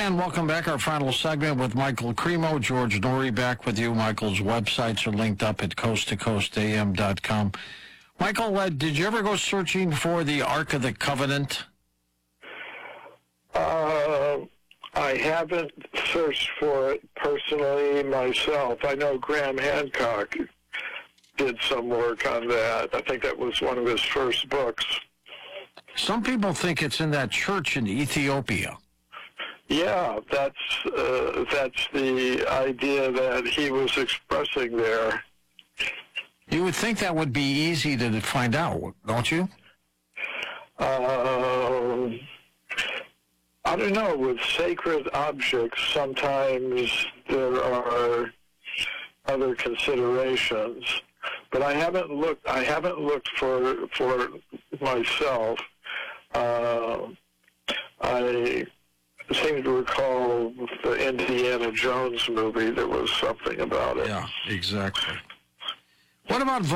And welcome back. Our final segment with Michael Cremo. George Noory back with you. Michael's websites are linked up at coasttocoastam.com. Michael, did you ever go searching for the Ark of the Covenant? I haven't searched for it personally myself. I know Graham Hancock did some work on that. I think that was one of his first books. Some people think it's in that church in Ethiopia. Yeah, that's the idea that he was expressing there. You would think that would be easy to find out, don't you? I don't know. With sacred objects, sometimes there are other considerations, but I haven't looked for myself. I seem to recall the Indiana Jones movie. There was something about it. Yeah, exactly. What about